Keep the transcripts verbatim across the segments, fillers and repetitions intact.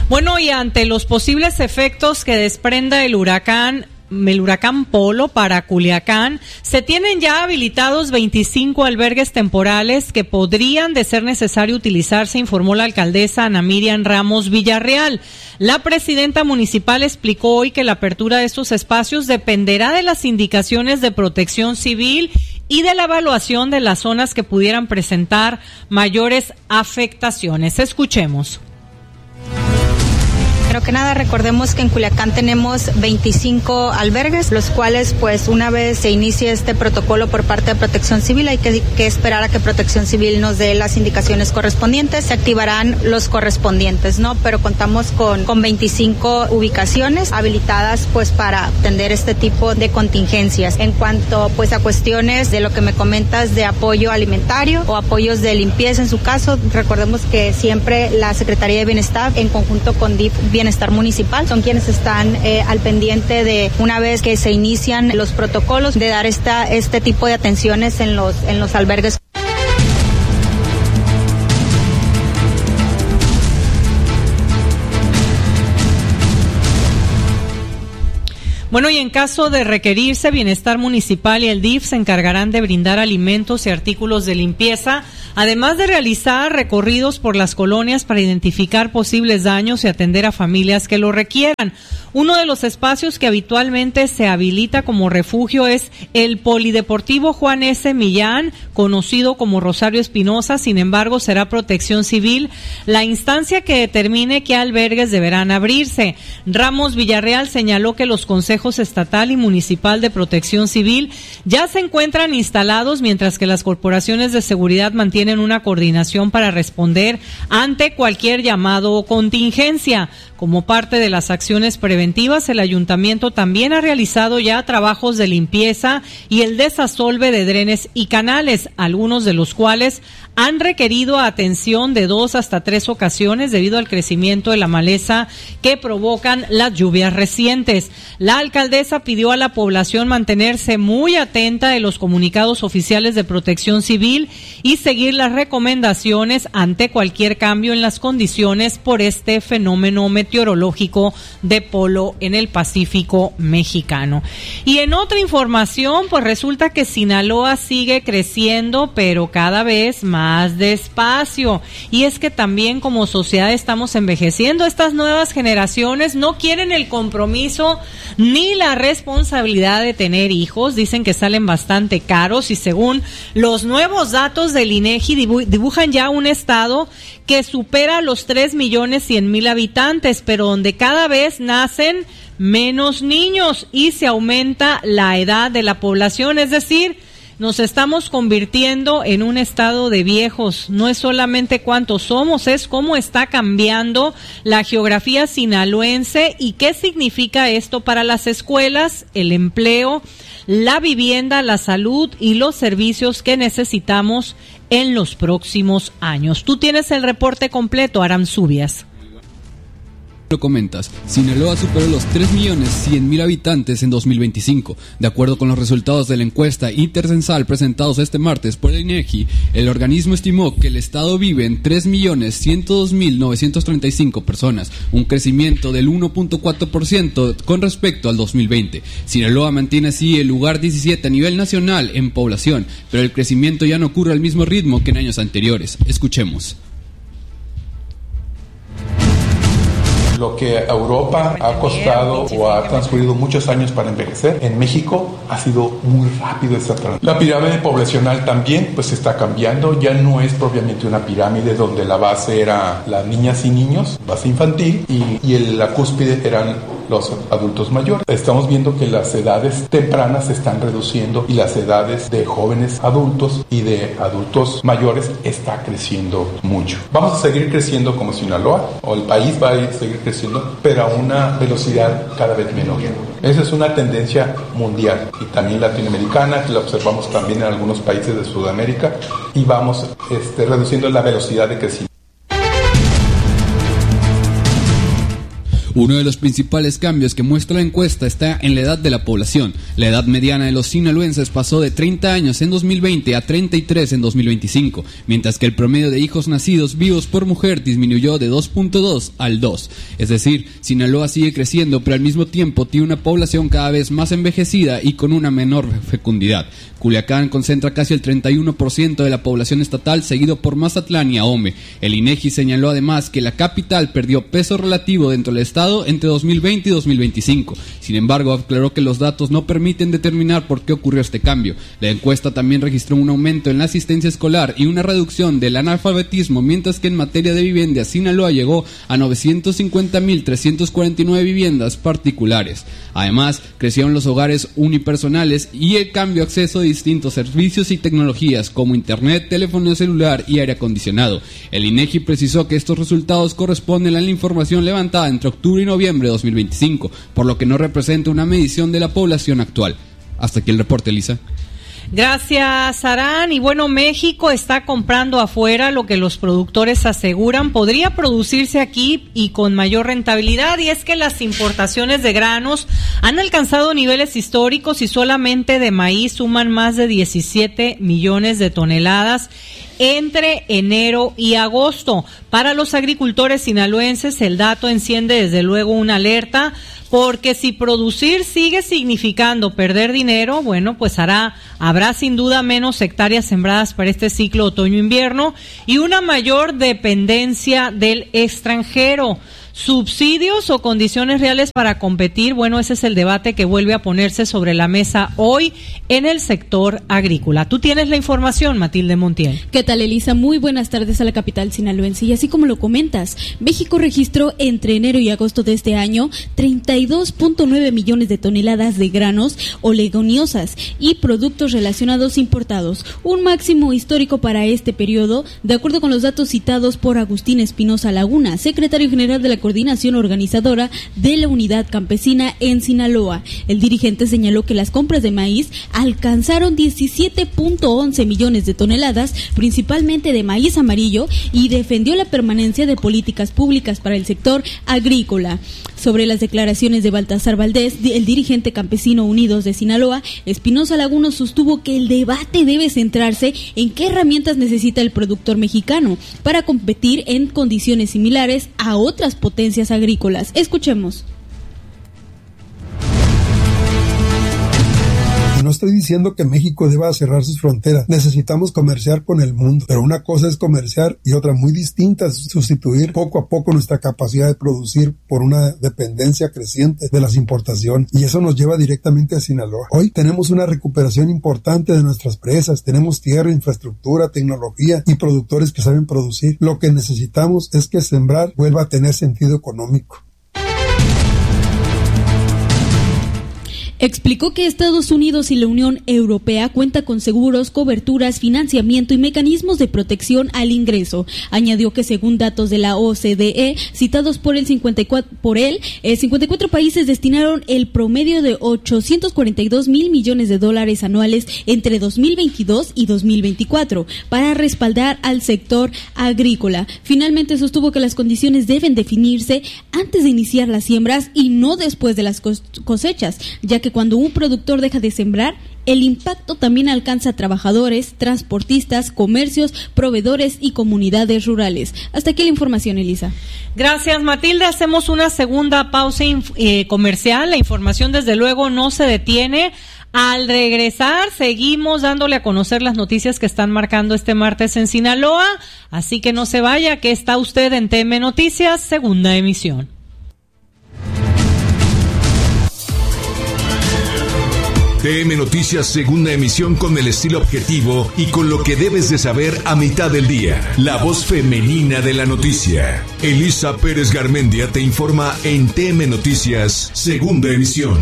Bueno, y ante los posibles efectos que desprenda el huracán el huracán Polo para Culiacán, se tienen ya habilitados veinticinco albergues temporales que podrían, de ser necesario, utilizarse, informó la alcaldesa Ana Miriam Ramos Villarreal. La presidenta municipal explicó hoy que la apertura de estos espacios dependerá de las indicaciones de Protección Civil y de la evaluación de las zonas que pudieran presentar mayores afectaciones. Escuchemos. Pero que nada, recordemos que en Culiacán tenemos veinticinco albergues, los cuales, pues, una vez se inicie este protocolo por parte de Protección Civil, hay que, que esperar a que Protección Civil nos dé las indicaciones correspondientes, se activarán los correspondientes, ¿no? Pero contamos con, con veinticinco ubicaciones habilitadas, pues, para atender este tipo de contingencias. En cuanto, pues, a cuestiones de lo que me comentas de apoyo alimentario o apoyos de limpieza, en su caso, recordemos que siempre la Secretaría de Bienestar, en conjunto con D I F Bienestar Municipal, son quienes están eh, al pendiente de, una vez que se inician los protocolos, de dar esta este tipo de atenciones en los en los albergues. Bueno, y en caso de requerirse, Bienestar Municipal y el D I F se encargarán de brindar alimentos y artículos de limpieza, además de realizar recorridos por las colonias para identificar posibles daños y atender a familias que lo requieran. Uno de los espacios que habitualmente se habilita como refugio es el Polideportivo Juan S. Millán, conocido como Rosario Espinosa. Sin embargo, será Protección Civil la instancia que determine qué albergues deberán abrirse. Ramos Villarreal señaló que los consejos estatal y municipal de Protección Civil ya se encuentran instalados, mientras que las corporaciones de seguridad mantienen una coordinación para responder ante cualquier llamado o contingencia. Como parte de las acciones preventivas, el ayuntamiento también ha realizado ya trabajos de limpieza y el desasolve de drenes y canales, algunos de los cuales han requerido atención de dos hasta tres ocasiones debido al crecimiento de la maleza que provocan las lluvias recientes. La alcaldesa pidió a la población mantenerse muy atenta de los comunicados oficiales de Protección Civil y seguir las recomendaciones ante cualquier cambio en las condiciones por este fenómeno meteorológico de Polo en el Pacífico mexicano. Y en otra información, pues resulta que Sinaloa sigue creciendo, pero cada vez más despacio. Y es que también como sociedad estamos envejeciendo. Estas nuevas generaciones no quieren el compromiso ni la responsabilidad de tener hijos. Dicen que salen bastante caros y según los nuevos datos del INEGI dibujan ya un estado que supera los tres millones cien mil habitantes, pero donde cada vez nacen menos niños y se aumenta la edad de la población, es decir, nos estamos convirtiendo en un estado de viejos. No es solamente cuántos somos, es cómo está cambiando la geografía sinaloense y qué significa esto para las escuelas, el empleo, la vivienda, la salud y los servicios que necesitamos en los próximos años. Tú tienes el reporte completo, Aram Subias. Lo comentas, Sinaloa superó los tres millones cien mil habitantes en dos mil veinticinco. De acuerdo con los resultados de la encuesta intercensal presentados este martes por el INEGI, el organismo estimó que el estado vive en tres millones ciento dos mil novecientos treinta y cinco personas, un crecimiento del uno punto cuatro por ciento con respecto al dos mil veinte. Sinaloa mantiene así el lugar diecisiete a nivel nacional en población, pero el crecimiento ya no ocurre al mismo ritmo que en años anteriores. Escuchemos. Lo que a Europa ha costado o ha transcurrido muchos años para envejecer, en México ha sido muy rápido esta transición. La pirámide poblacional también pues está cambiando, ya no es propiamente una pirámide donde la base era las niñas y niños, base infantil, y, y el, la cúspide eran los adultos mayores. Estamos viendo que las edades tempranas se están reduciendo y las edades de jóvenes adultos y de adultos mayores está creciendo mucho. Vamos a seguir creciendo como Sinaloa, o el país va a seguir creciendo, pero a una velocidad cada vez menor. Esa es una tendencia mundial y también latinoamericana, que la observamos también en algunos países de Sudamérica, y vamos este, reduciendo la velocidad de crecimiento. Uno de los principales cambios que muestra la encuesta está en la edad de la población. La edad mediana de los sinaloenses pasó de treinta años en dos mil veinte a treinta y tres en dos mil veinticinco, mientras que el promedio de hijos nacidos vivos por mujer disminuyó de dos punto dos al dos. Es decir, Sinaloa sigue creciendo, pero al mismo tiempo tiene una población cada vez más envejecida y con una menor fecundidad. Culiacán concentra casi el treinta y uno por ciento de la población estatal, seguido por Mazatlán y Ahome. El INEGI señaló además que la capital perdió peso relativo dentro del estado entre dos mil veinte y dos mil veinticinco. Sin embargo, aclaró que los datos no permiten determinar por qué ocurrió este cambio. La encuesta también registró un aumento en la asistencia escolar y una reducción del analfabetismo, mientras que en materia de vivienda, Sinaloa llegó a novecientos cincuenta mil trescientas cuarenta y nueve viviendas particulares. Además, crecieron los hogares unipersonales y el cambio de acceso de distintos servicios y tecnologías como internet, teléfono celular y aire acondicionado. El INEGI precisó que estos resultados corresponden a la información levantada entre octubre y noviembre de dos mil veinticinco, por lo que no representa una medición de la población actual. Hasta aquí el reporte, Elisa. Gracias, Arán. Y bueno, México está comprando afuera lo que los productores aseguran podría producirse aquí y con mayor rentabilidad, y es que las importaciones de granos han alcanzado niveles históricos y solamente de maíz suman más de diecisiete millones de toneladas entre enero y agosto. Para los agricultores sinaloenses, el dato enciende desde luego una alerta, porque si producir sigue significando perder dinero, bueno, pues hará, habrá sin duda menos hectáreas sembradas para este ciclo otoño-invierno y una mayor dependencia del extranjero. ¿Subsidios o condiciones reales para competir? Bueno, ese es el debate que vuelve a ponerse sobre la mesa hoy en el sector agrícola. Tú tienes la información, Matilde Montiel. ¿Qué tal, Elisa? Muy buenas tardes a la capital sinaloense. Y así como lo comentas, México registró entre enero y agosto de este año treinta y dos punto nueve millones de toneladas de granos, oleaginosas y productos relacionados importados, un máximo histórico para este periodo, de acuerdo con los datos citados por Agustín Espinosa Laguna, secretario general de la coordinación organizadora de la Unidad Campesina en Sinaloa. El dirigente señaló que las compras de maíz alcanzaron diecisiete punto once millones de toneladas, principalmente de maíz amarillo, y defendió la permanencia de políticas públicas para el sector agrícola. Sobre las declaraciones de Baltasar Valdés, el dirigente campesino Unidos de Sinaloa, Espinosa Laguna sostuvo que el debate debe centrarse en qué herramientas necesita el productor mexicano para competir en condiciones similares a otras potencias agrícolas. Escuchemos. No estoy diciendo que México deba cerrar sus fronteras. Necesitamos comerciar con el mundo. Pero una cosa es comerciar y otra muy distinta es sustituir poco a poco nuestra capacidad de producir por una dependencia creciente de las importaciones. Y eso nos lleva directamente a Sinaloa. Hoy tenemos una recuperación importante de nuestras presas. Tenemos tierra, infraestructura, tecnología y productores que saben producir. Lo que necesitamos es que sembrar vuelva a tener sentido económico. Explicó que Estados Unidos y la Unión Europea cuentan con seguros, coberturas, financiamiento y mecanismos de protección al ingreso. Añadió que según datos de la O C D E, citados por el cincuenta y cuatro, por él, eh, cincuenta y cuatro países destinaron el promedio de ochocientos cuarenta y dos mil millones de dólares anuales entre dos mil veintidós y dos mil veinticuatro para respaldar al sector agrícola. Finalmente sostuvo que las condiciones deben definirse antes de iniciar las siembras y no después de las cosechas, ya que cuando un productor deja de sembrar, el impacto también alcanza a trabajadores, transportistas, comercios, proveedores y comunidades rurales. Hasta aquí la información, Elisa. Gracias, Matilde. Hacemos una segunda pausa eh, comercial. La información, desde luego, no se detiene. Al regresar, seguimos dándole a conocer las noticias que están marcando este martes en Sinaloa. Así que no se vaya, que está usted en T M Noticias, segunda emisión. T M Noticias, segunda emisión, con el estilo objetivo y con lo que debes de saber a mitad del día. La voz femenina de la noticia. Elisa Pérez Garmendia te informa en T M Noticias, segunda emisión.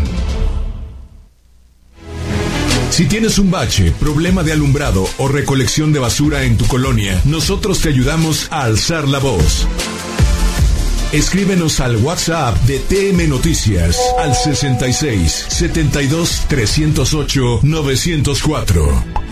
Si tienes un bache, problema de alumbrado o recolección de basura en tu colonia, nosotros te ayudamos a alzar la voz. Escríbenos al WhatsApp de T M Noticias al sesenta y seis, setenta y dos, trescientos ocho, novecientos cuatro.